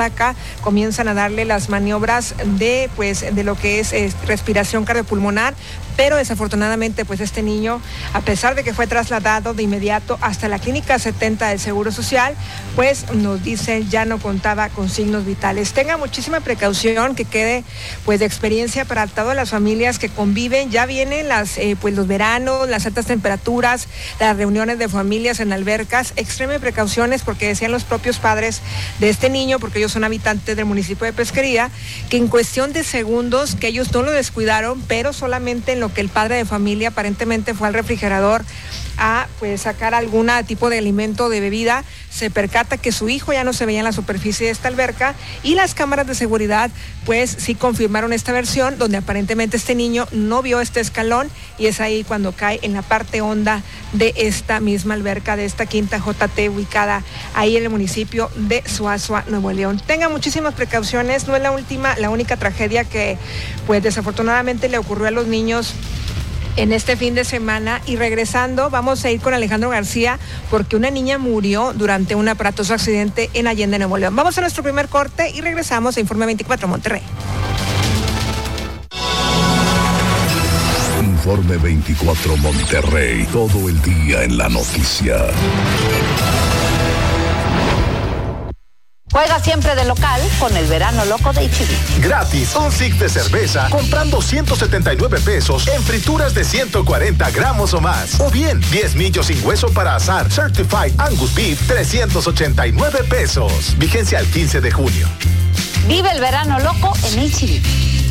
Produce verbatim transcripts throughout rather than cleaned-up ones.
acá comienzan a darle las maniobras de pues de lo que es, es respiración cardiopulmonar, pero desafortunadamente pues este niño, a pesar de que fue trasladado de inmediato hasta la clínica setenta del Seguro Social, pues nos dicen ya no contaba con signos vitales. Tenga muchísima precaución, que quede pues de experiencia para todas las familias que conviven. Ya vienen las eh, pues los veranos, las altas temperaturas, las reuniones de familias en albercas. Extreme precauciones, porque decían los propios padres de este niño, porque ellos son habitantes del municipio de Pesquería, que en cuestión de segundos, que ellos no lo descuidaron, pero solamente en lo que el padre de familia aparentemente fue al refrigerador a pues sacar algún tipo de alimento o de bebida, se percata que su hijo ya no se veía en la superficie de esta alberca, y las cámaras de seguridad pues sí confirmaron esta versión, donde aparentemente este niño no vio este escalón, y es ahí cuando cae en la parte honda de esta misma alberca, de esta quinta J T ubicada ahí en el municipio de Suazua, Nuevo León. Tenga muchísimas precauciones, no es la última, la única tragedia que pues desafortunadamente le ocurrió a los niños en este fin de semana. Y regresando, vamos a ir con Alejandro García, porque una niña murió durante un aparatoso accidente en Allende, Nuevo León. Vamos a nuestro primer corte y regresamos a Informe veinticuatro Monterrey. Informe veinticuatro Monterrey, todo el día en la noticia. Juega siempre de local con el verano loco de H E B. Gratis, un six de cerveza comprando ciento setenta y nueve pesos en frituras de ciento cuarenta gramos o más. O bien, diez millos sin hueso para asar Certified Angus Beef, trescientos ochenta y nueve pesos. Vigencia al quince de junio. Vive el verano loco en H E B.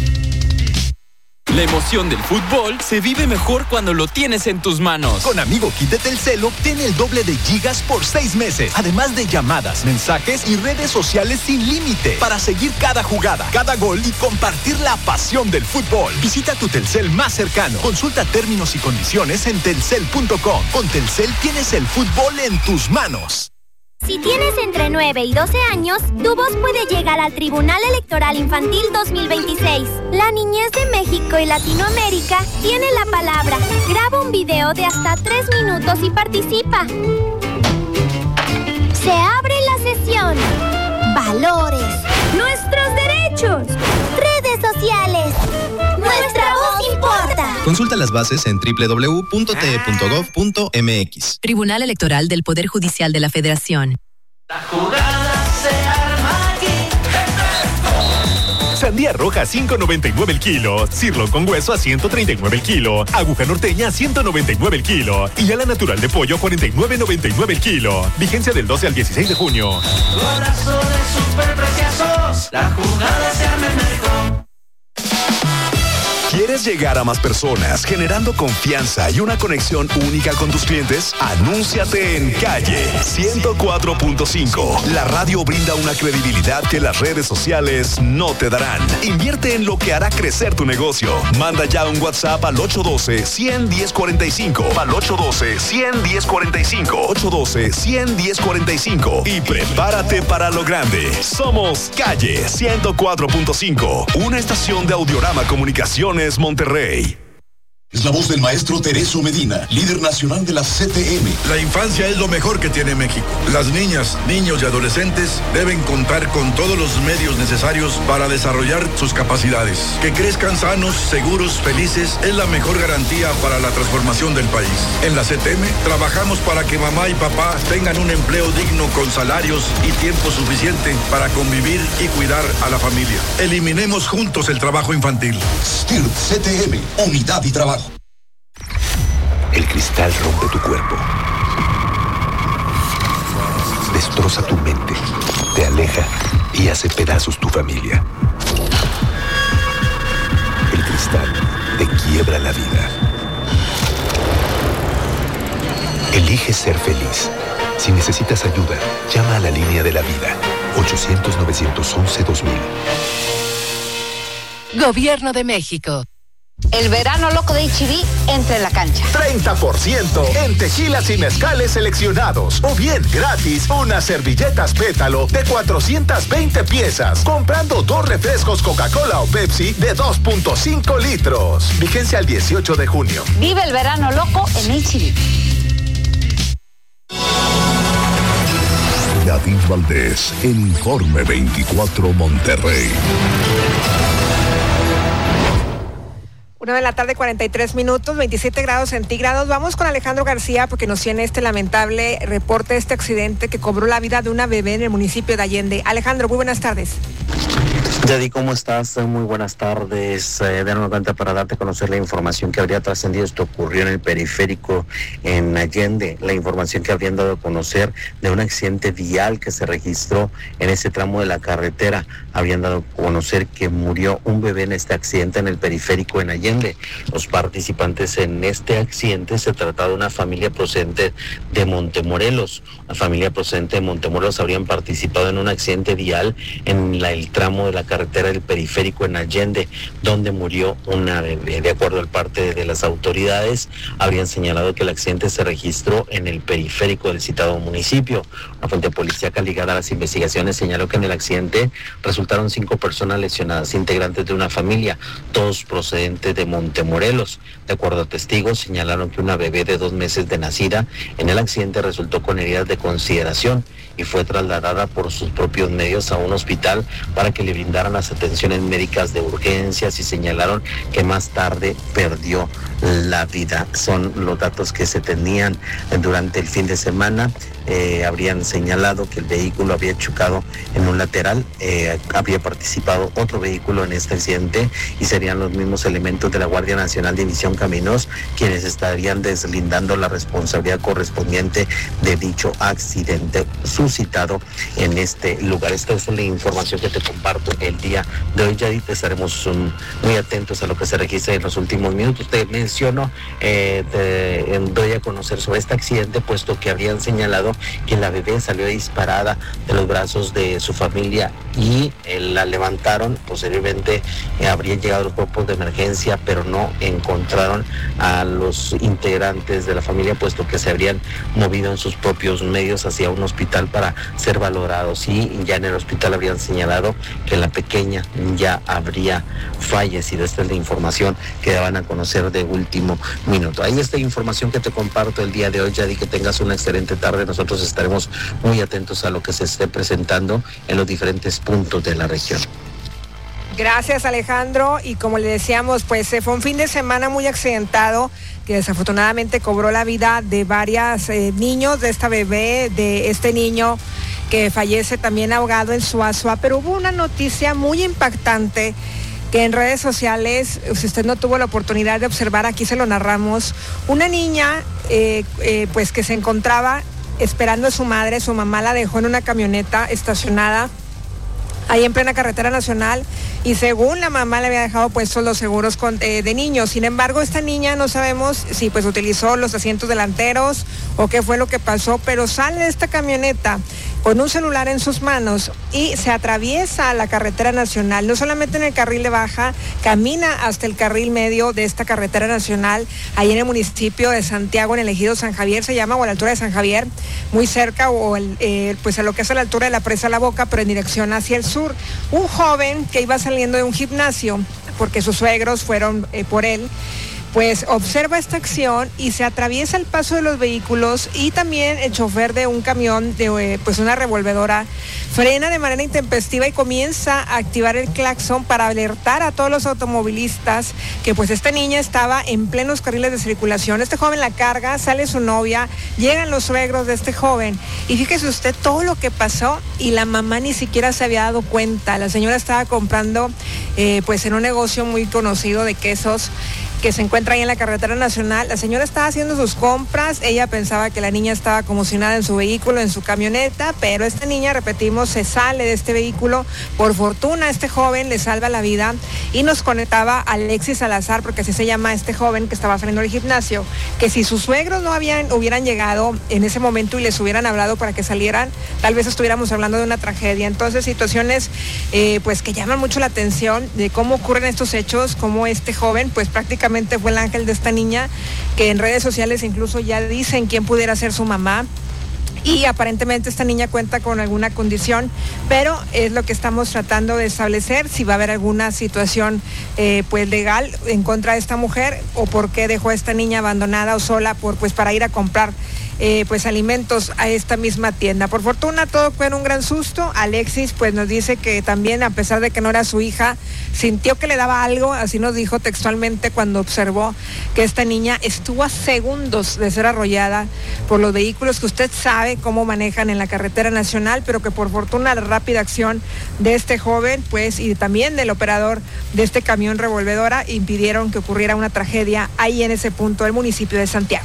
La emoción del fútbol se vive mejor cuando lo tienes en tus manos. Con Amigo Kit de Telcel obtiene el doble de gigas por seis meses, además de llamadas, mensajes y redes sociales sin límite para seguir cada jugada, cada gol y compartir la pasión del fútbol. Visita tu Telcel más cercano. Consulta términos y condiciones en telcel punto com. Con Telcel tienes el fútbol en tus manos. Si tienes entre nueve y doce años, tu voz puede llegar al Tribunal Electoral Infantil dos mil veintiséis. La niñez de México y Latinoamérica tiene la palabra. Graba un video de hasta tres minutos y participa. Se abre la sesión. Valores. Nuestros derechos. Redes sociales. Nuestra voz importa. Consulta las bases en doble u doble u doble u punto t e punto gov punto m x. Tribunal Electoral del Poder Judicial de la Federación. La jugada se arma aquí. Sandía roja a cinco noventa y nueve el kilo. Cirlo con hueso a ciento treinta y nueve el kilo. Aguja norteña a ciento noventa y nueve el kilo. Y ala natural de pollo a cuarenta y nueve noventa y nueve el kilo. Vigencia del doce al dieciséis de junio. Golazo de superpreciosos. La jugada se arma en Merco. ¿Quieres llegar a más personas generando confianza y una conexión única con tus clientes? Anúnciate en Calle ciento cuatro punto cinco. La radio brinda una credibilidad que las redes sociales no te darán. Invierte en lo que hará crecer tu negocio. Manda ya un WhatsApp al ocho uno dos, uno cero uno cero cuatro cinco. Al ocho uno dos, uno cero uno cero cuatro cinco. ocho uno dos, uno cero uno cero cuatro cinco. Y prepárate para lo grande. Somos Calle ciento cuatro punto cinco. Una estación de Audiorama Comunicaciones Monterrey. Es la voz del maestro Tereso Medina, líder nacional de la C T M. La infancia es lo mejor que tiene México. Las niñas, niños y adolescentes deben contar con todos los medios necesarios para desarrollar sus capacidades. Que crezcan sanos, seguros, felices es la mejor garantía para la transformación del país. En la C T M trabajamos para que mamá y papá tengan un empleo digno con salarios y tiempo suficiente para convivir y cuidar a la familia. Eliminemos juntos el trabajo infantil. S T I R P C T M, unidad y trabajo. El cristal rompe tu cuerpo, destroza tu mente, te aleja y hace pedazos tu familia. El cristal te quiebra la vida. Elige ser feliz. Si necesitas ayuda, llama a la línea de la vida. ochocientos, novecientos once, dos mil. Gobierno de México. El verano loco de H E B entra en la cancha. treinta por ciento en tequilas y mezcales seleccionados. O bien, gratis, unas servilletas pétalo de cuatrocientas veinte piezas. Comprando dos refrescos Coca-Cola o Pepsi de dos punto cinco litros. Vigencia al dieciocho de junio. Vive el verano loco en H E B. David Valdés, el Informe veinticuatro Monterrey. Una de la tarde, cuarenta y tres minutos, veintisiete grados centígrados. Vamos con Alejandro García porque nos tiene este lamentable reporte de este accidente que cobró la vida de una bebé en el municipio de Allende. Alejandro, muy buenas tardes. Yadi, ¿cómo estás? Muy buenas tardes. Eh, de nueva cuenta para darte a conocer la información que habría trascendido. Esto ocurrió en el periférico en Allende. La información que habrían dado a conocer de un accidente vial que se registró en ese tramo de la carretera. Habrían dado a conocer que murió un bebé en este accidente en el periférico en Allende. Los participantes en este accidente se trataba de una familia procedente de Montemorelos. La familia procedente de Montemorelos habrían participado en un accidente vial en la, el tramo de la carretera del periférico en Allende, donde murió una bebé. De acuerdo al parte de las autoridades, habrían señalado que el accidente se registró en el periférico del citado municipio. Una fuente policíaca ligada a las investigaciones señaló que en el accidente resultaron cinco personas lesionadas, integrantes de una familia, todos procedentes de Montemorelos. De acuerdo a testigos, señalaron que una bebé de dos meses de nacida en el accidente resultó con heridas de consideración y fue trasladada por sus propios medios a un hospital para que le brindaran las atenciones médicas de urgencias, y señalaron que más tarde perdió la vida. Son los datos que se tenían durante el fin de semana. Eh, habrían señalado que el vehículo había chocado en un lateral, eh, habría participado otro vehículo en este accidente y serían los mismos elementos de la Guardia Nacional División Caminos quienes estarían deslindando la responsabilidad correspondiente de dicho accidente suscitado en este lugar. Esta es la información que te comparto el día de hoy, Yadit. Estaremos um, muy atentos a lo que se registre en los últimos minutos. Te menciono, eh, te doy a conocer sobre este accidente, puesto que habrían señalado que la bebé salió disparada de los brazos de su familia y eh, la levantaron. Posteriormente eh, habrían llegado los cuerpos de emergencia, pero no encontraron a los integrantes de la familia, puesto que se habrían movido en sus propios medios hacia un hospital para ser valorados, y ya en el hospital habrían señalado que la pequeña ya habría fallecido. Esta es la información que daban a conocer de último minuto. Ahí está la información que te comparto el día de hoy, Yadi. Que tengas una excelente tarde. Nosotros estaremos muy atentos a lo que se esté presentando en los diferentes puntos de la región. Gracias, Alejandro. Y como le decíamos, pues eh, fue un fin de semana muy accidentado que desafortunadamente cobró la vida de varios eh, niños, de esta bebé, de este niño que fallece también ahogado en Suazua. Pero hubo una noticia muy impactante que en redes sociales, si usted no tuvo la oportunidad de observar, aquí se lo narramos. Una niña eh, eh, pues que se encontraba esperando a su madre. Su mamá la dejó en una camioneta estacionada ahí en plena carretera nacional, y según la mamá le había dejado puestos los seguros con, eh, de niños. Sin embargo, esta niña no sabemos si pues utilizó los asientos delanteros o qué fue lo que pasó, pero sale de esta camioneta con un celular en sus manos y se atraviesa la carretera nacional. No solamente en el carril de baja, camina hasta el carril medio de esta carretera nacional, ahí en el municipio de Santiago, en el ejido San Javier se llama, o a la altura de San Javier, muy cerca, o el, eh, pues a lo que es a la altura de la presa La Boca, pero en dirección hacia el sur. Un joven que iba saliendo de un gimnasio, porque sus suegros fueron eh, por él, pues observa esta acción y se atraviesa el paso de los vehículos, y también el chofer de un camión, de pues una revolvedora, frena de manera intempestiva y comienza a activar el claxon para alertar a todos los automovilistas que pues esta niña estaba en plenos carriles de circulación. Este joven la carga, sale su novia, llegan los suegros de este joven, y fíjese usted todo lo que pasó, y la mamá ni siquiera se había dado cuenta. La señora estaba comprando eh, pues en un negocio muy conocido de quesos que se encuentra ahí en la carretera nacional. La señora estaba haciendo sus compras, ella pensaba que la niña estaba como si nada en su vehículo, en su camioneta, pero esta niña, repetimos, se sale de este vehículo. Por fortuna, este joven le salva la vida, y nos conectaba Alexis Salazar, porque así se llama este joven que estaba saliendo del gimnasio, que si sus suegros no habían, hubieran llegado en ese momento y les hubieran hablado para que salieran, tal vez estuviéramos hablando de una tragedia. Entonces, situaciones eh, pues que llaman mucho la atención de cómo ocurren estos hechos, cómo este joven pues prácticamente fue el ángel de esta niña, que en redes sociales incluso ya dicen quién pudiera ser su mamá, y aparentemente esta niña cuenta con alguna condición, pero es lo que estamos tratando de establecer, si va a haber alguna situación eh, pues legal en contra de esta mujer, o por qué dejó a esta niña abandonada o sola por pues para ir a comprar eh, pues alimentos a esta misma tienda. Por fortuna todo fue en un gran susto. Alexis pues nos dice que también, a pesar de que no era su hija, sintió que le daba algo, así nos dijo textualmente cuando observó que esta niña estuvo a segundos de ser arrollada por los vehículos que usted sabe cómo manejan en la carretera nacional, pero que por fortuna la rápida acción de este joven pues y también del operador de este camión revolvedora impidieron que ocurriera una tragedia ahí en ese punto del municipio de Santiago.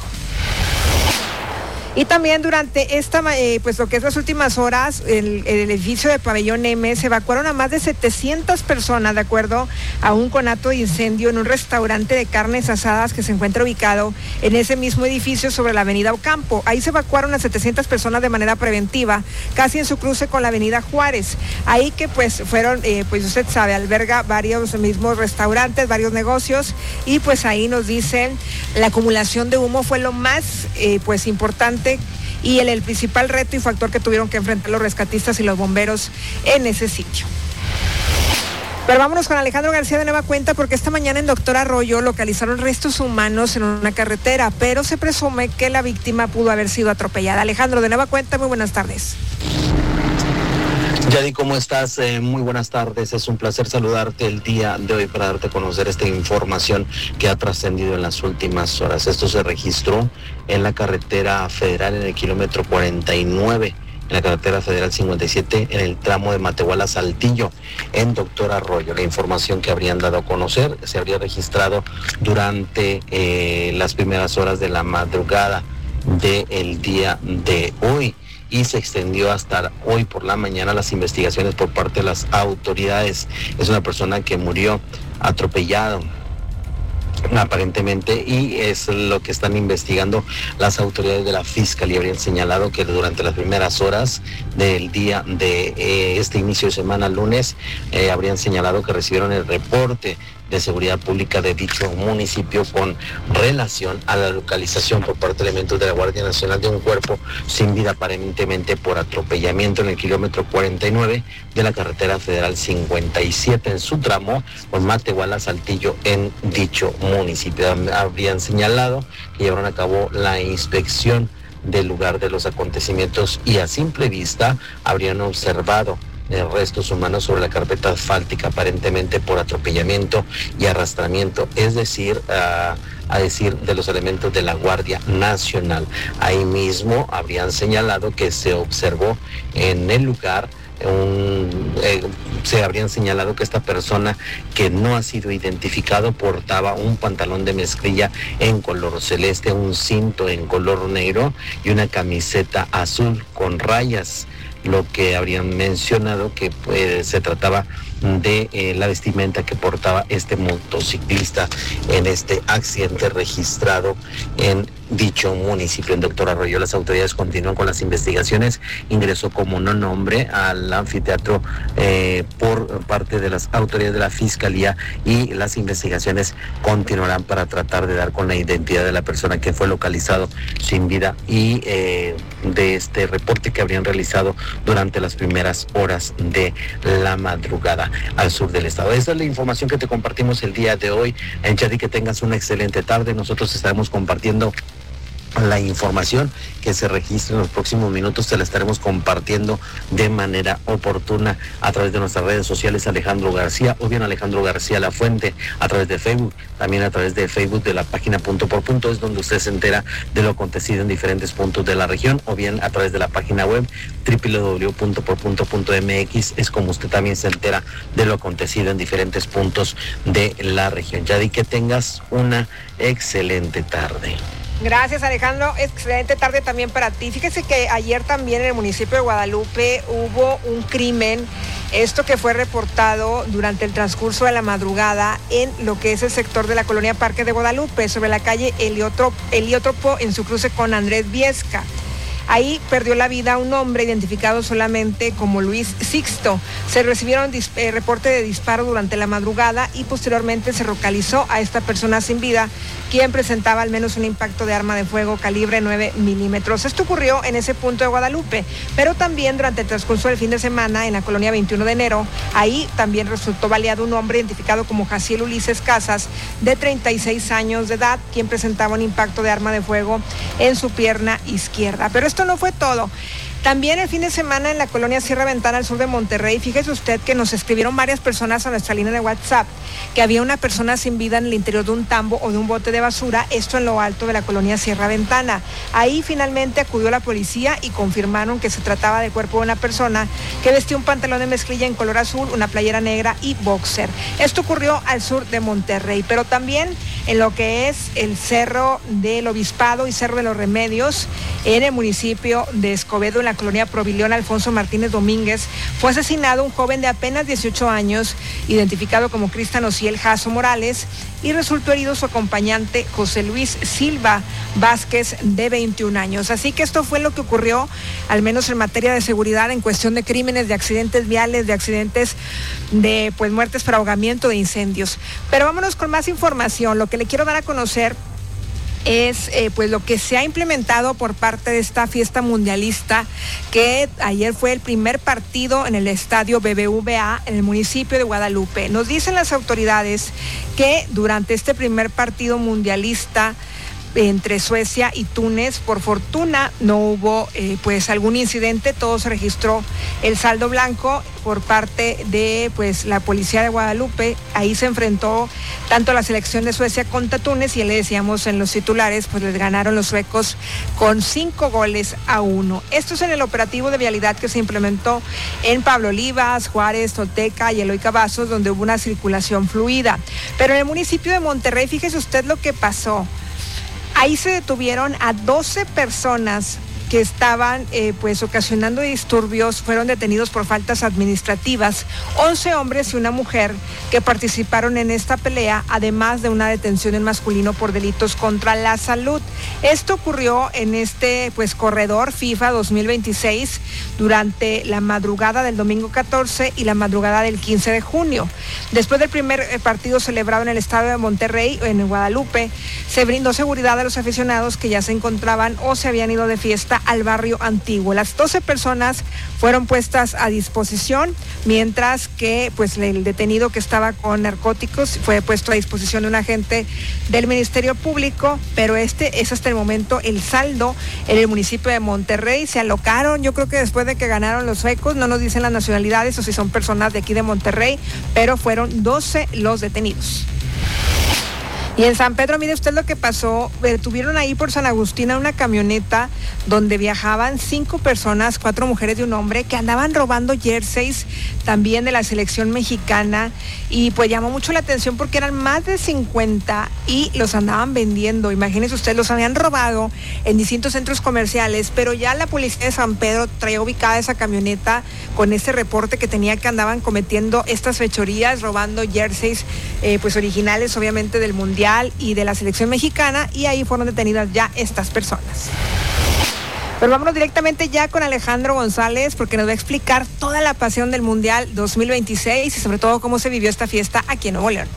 Y también durante esta, eh, pues lo que es las últimas horas, el, el edificio de Pabellón M se evacuaron a más de setecientas personas, de acuerdo a un conato de incendio en un restaurante de carnes asadas que se encuentra ubicado en ese mismo edificio sobre la avenida Ocampo. Ahí se evacuaron a setecientas personas de manera preventiva, casi en su cruce con la avenida Juárez. Ahí que pues fueron, eh, pues usted sabe, alberga varios mismos restaurantes, varios negocios, y pues ahí nos dicen la acumulación de humo fue lo más eh, pues importante y el, el principal reto y factor que tuvieron que enfrentar los rescatistas y los bomberos en ese sitio. Pero vámonos con Alejandro García de nueva cuenta, porque esta mañana en Doctor Arroyo localizaron restos humanos en una carretera, pero se presume que la víctima pudo haber sido atropellada. Alejandro, de nueva cuenta, muy buenas tardes. Yadi, ¿cómo estás? Eh, muy buenas tardes. Es un placer saludarte el día de hoy para darte a conocer esta información que ha trascendido en las últimas horas. Esto se registró en la carretera federal en el kilómetro cuarenta y nueve, en la carretera federal cincuenta y siete, en el tramo de Matehuala a Saltillo, en Doctor Arroyo. La información que habrían dado a conocer se habría registrado durante eh, las primeras horas de la madrugada del día de hoy, y se extendió hasta hoy por la mañana las investigaciones por parte de las autoridades. Es una persona que murió atropellado aparentemente, y es lo que están investigando las autoridades de la Fiscalía. Habrían señalado que durante las primeras horas del día de eh, este inicio de semana, lunes, eh, habrían señalado que recibieron el reporte de seguridad pública de dicho municipio con relación a la localización por parte de elementos de la Guardia Nacional de un cuerpo sin vida aparentemente por atropellamiento en el kilómetro cuarenta y nueve de la carretera federal cincuenta y siete en su tramo con Matehuala Saltillo en dicho municipio. Habrían señalado que llevaron a cabo la inspección del lugar de los acontecimientos y a simple vista habrían observado de restos humanos sobre la carpeta asfáltica, aparentemente por atropellamiento y arrastramiento, es decir, uh, a decir de los elementos de la Guardia Nacional. Ahí mismo habrían señalado que se observó en el lugar Un, eh, se habrían señalado que esta persona, que no ha sido identificado, portaba un pantalón de mezclilla en color celeste, un cinto en color negro y una camiseta azul con rayas, lo que habrían mencionado que pues, se trataba de eh, la vestimenta que portaba este motociclista en este accidente registrado en dicho municipio, en Doctor Arroyo. Las autoridades continúan con las investigaciones. Ingresó como no nombre al anfiteatro eh, por parte de las autoridades de la Fiscalía, y las investigaciones continuarán para tratar de dar con la identidad de la persona que fue localizado sin vida y eh, de este reporte que habrían realizado durante las primeras horas de la madrugada al sur del estado. Esta es la información que te compartimos el día de hoy. En Chadi, que tengas una excelente tarde. Nosotros estaremos compartiendo la información que se registre en los próximos minutos. Te la estaremos compartiendo de manera oportuna a través de nuestras redes sociales, Alejandro García, o bien Alejandro García La Fuente, a través de Facebook, también a través de Facebook de la página Punto por Punto, es donde usted se entera de lo acontecido en diferentes puntos de la región, o bien a través de la página web doble u doble u doble u punto por punto punto eme equis, es como usted también se entera de lo acontecido en diferentes puntos de la región. Yadi, que tengas una excelente tarde. Gracias, Alejandro. Excelente tarde también para ti. Fíjese que ayer también en el municipio de Guadalupe hubo un crimen, esto que fue reportado durante el transcurso de la madrugada en lo que es el sector de la colonia Parque de Guadalupe, sobre la calle Heliótropo, en su cruce con Andrés Viesca. Ahí perdió la vida un hombre identificado solamente como Luis Sixto. Se recibieron dis- eh, reporte de disparo durante la madrugada y posteriormente se localizó a esta persona sin vida quien presentaba al menos un impacto de arma de fuego calibre nueve milímetros. Esto ocurrió en ese punto de Guadalupe, pero también durante el transcurso del fin de semana en la colonia veintiuno de enero, ahí también resultó baleado un hombre identificado como Jaciel Ulises Casas, de treinta y seis años de edad, quien presentaba un impacto de arma de fuego en su pierna izquierda. Pero esto no fue todo. También el fin de semana en la colonia Sierra Ventana, al sur de Monterrey, fíjese usted que nos escribieron varias personas a nuestra línea de WhatsApp que había una persona sin vida en el interior de un tambo o de un bote de basura, esto en lo alto de la colonia Sierra Ventana. Ahí finalmente acudió la policía y confirmaron que se trataba del cuerpo de una persona que vestía un pantalón de mezclilla en color azul, una playera negra y boxer. Esto ocurrió al sur de Monterrey, pero también en lo que es el Cerro del Obispado y Cerro de los Remedios, en el municipio de Escobedo, en la colonia Provilión Alfonso Martínez Domínguez, fue asesinado un joven de apenas dieciocho años, identificado como Cristian Ociel Jasso Morales, y resultó herido su acompañante José Luis Silva Vázquez, de veintiún años. Así que esto fue lo que ocurrió, al menos en materia de seguridad, en cuestión de crímenes, de accidentes viales, de accidentes de pues muertes por ahogamiento, de incendios. Pero vámonos con más información. Lo que le quiero dar a conocer es eh, pues lo que se ha implementado por parte de esta fiesta mundialista, que ayer fue el primer partido en el estadio B B V A en el municipio de Guadalupe. Nos dicen las autoridades que durante este primer partido mundialista entre Suecia y Túnez, por fortuna no hubo eh, pues algún incidente, todo se registró el saldo blanco por parte de pues la policía de Guadalupe. Ahí se enfrentó tanto la selección de Suecia contra Túnez y le decíamos en los titulares, pues les ganaron los suecos con cinco goles a uno. Esto es en el operativo de vialidad que se implementó en Pablo Olivas, Juárez, Tolteca y Eloy Cavazos, donde hubo una circulación fluida. Pero en el municipio de Monterrey, fíjese usted lo que pasó. Ahí se detuvieron a doce personas que estaban eh, pues ocasionando disturbios, fueron detenidos por faltas administrativas, once hombres y una mujer que participaron en esta pelea, además de una detención en masculino por delitos contra la salud. Esto ocurrió en este pues corredor FIFA dos mil veintiséis durante la madrugada del domingo catorce y la madrugada del quince de junio. Después del primer partido celebrado en el estadio de Monterrey, en Guadalupe, se brindó seguridad a los aficionados que ya se encontraban o se habían ido de fiesta al barrio antiguo. Las doce personas fueron puestas a disposición, mientras que pues el detenido que estaba con narcóticos fue puesto a disposición de un agente del Ministerio Público, pero este es hasta el momento el saldo en el municipio de Monterrey. Se alocaron, yo creo que después de que ganaron los suecos, no nos dicen las nacionalidades o si son personas de aquí de Monterrey, pero fueron doce los detenidos. Y en San Pedro, mire usted lo que pasó, detuvieron ahí por San Agustín a una camioneta donde viajaban cinco personas, cuatro mujeres y un hombre, que andaban robando jerseys también de la selección mexicana, y pues llamó mucho la atención porque eran más de cincuenta y los andaban vendiendo. Imagínense usted, los habían robado en distintos centros comerciales, pero ya la policía de San Pedro traía ubicada esa camioneta con ese reporte que tenía que andaban cometiendo estas fechorías, robando jerseys eh, pues originales obviamente del Mundial y de la selección mexicana, y ahí fueron detenidas ya estas personas. Pero vámonos directamente ya con Alejandro González, porque nos va a explicar toda la pasión del Mundial dos mil veintiséis y sobre todo cómo se vivió esta fiesta aquí en Nuevo León.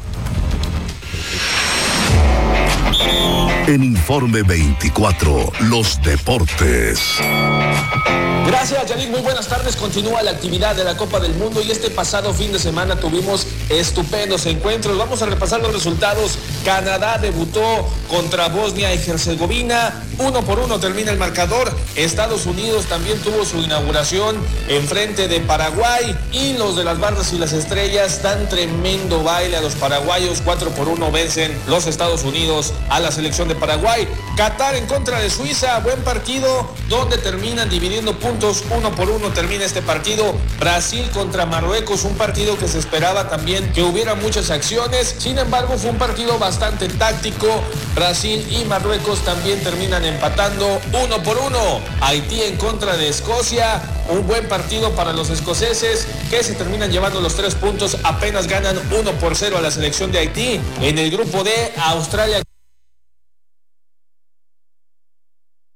En Informe veinticuatro, los deportes. Gracias, Yannick. Muy buenas tardes. Continúa la actividad de la Copa del Mundo y este pasado fin de semana tuvimos estupendos encuentros. Vamos a repasar los resultados. Canadá debutó contra Bosnia y Herzegovina. Uno por uno termina el marcador. Estados Unidos también tuvo su inauguración en frente de Paraguay. Y los de las barras y las estrellas dan tremendo baile a los paraguayos. Cuatro por uno vencen los Estados Unidos a la selección de Paraguay. Qatar en contra de Suiza. Buen partido donde terminan dividiendo puntos. Uno por uno termina este partido. Brasil contra Marruecos, un partido que se esperaba también que hubiera muchas acciones. Sin embargo, fue un partido bastante táctico. Brasil y Marruecos también terminan empatando uno por uno. Haití en contra de Escocia. Un buen partido para los escoceses que se terminan llevando los tres puntos. Apenas ganan uno por cero a la selección de Haití. En el grupo D, Australia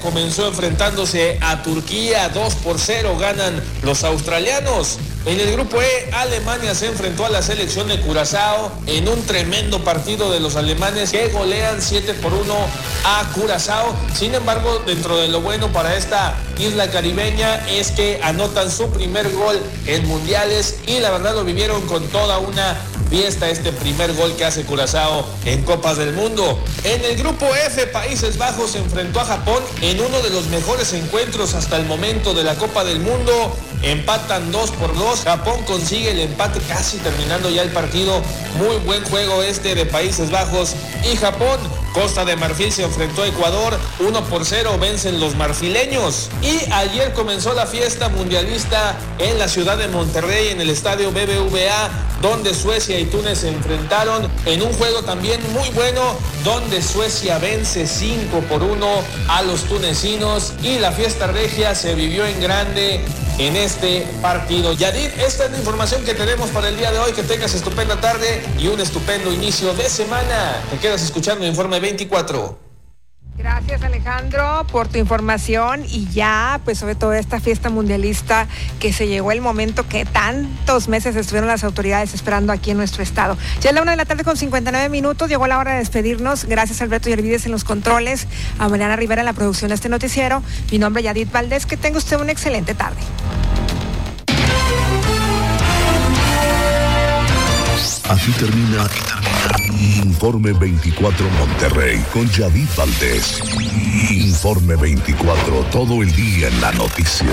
comenzó enfrentándose a Turquía, dos por cero ganan los australianos. En el grupo E, Alemania se enfrentó a la selección de Curazao en un tremendo partido de los alemanes que golean siete por uno a Curazao. Sin embargo, dentro de lo bueno para esta isla caribeña es que anotan su primer gol en mundiales y la verdad lo vivieron con toda una fiesta este primer gol que hace Curazao en Copas del Mundo. En el grupo F, Países Bajos se enfrentó a Japón en uno de los mejores encuentros hasta el momento de la Copa del Mundo. Empatan dos por dos. Japón consigue el empate casi terminando ya el partido. Muy buen juego este de Países Bajos y Japón. Costa de Marfil se enfrentó a Ecuador, uno por cero vencen los marfileños. Y ayer comenzó la fiesta mundialista en la ciudad de Monterrey, en el estadio B B V A, donde Suecia y Túnez se enfrentaron en un juego también muy bueno, donde Suecia vence cinco por uno a los tunecinos y la fiesta regia se vivió en grande en este partido. Yadid, esta es la información que tenemos para el día de hoy. Que tengas estupenda tarde y un estupendo inicio de semana. Te quedas escuchando Informe veinticuatro. Gracias, Alejandro, por tu información y ya, pues sobre todo esta fiesta mundialista que se llegó el momento que tantos meses estuvieron las autoridades esperando aquí en nuestro estado. Ya es la una de la tarde con cincuenta y nueve minutos, llegó la hora de despedirnos. Gracias a Alberto Yervides en los controles, a Mariana Rivera en la producción de este noticiero. Mi nombre es Yadid Valdés, que tenga usted una excelente tarde. Así termina, así termina Informe veinticuatro Monterrey con Yadid Valdés. Informe veinticuatro, todo el día en la noticia.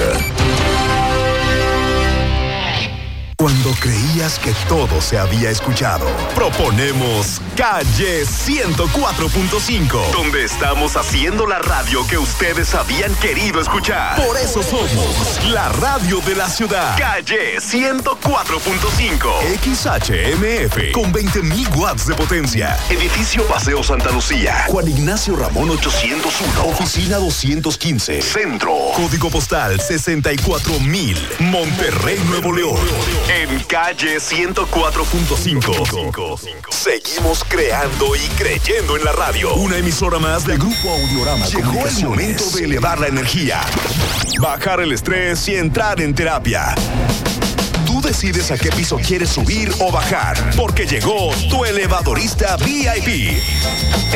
Cuando creías que todo se había escuchado, proponemos Calle ciento cuatro punto cinco, donde estamos haciendo la radio que ustedes habían querido escuchar. Por eso somos la radio de la ciudad. Calle ciento cuatro punto cinco. X H M F con veinte mil watts de potencia. Edificio Paseo Santa Lucía. Juan Ignacio Ramón ochocientos uno. Oficina doscientos quince. Centro. Código postal sesenta y cuatro mil. Monterrey, Nuevo León. En Calle ciento cuatro punto cinco. Seguimos creando y creyendo en la radio. Una emisora más del Grupo Audiorama. Llegó el momento de elevar la energía, bajar el estrés y entrar en terapia. Tú decides a qué piso quieres subir o bajar, porque llegó tu elevadorista V I P.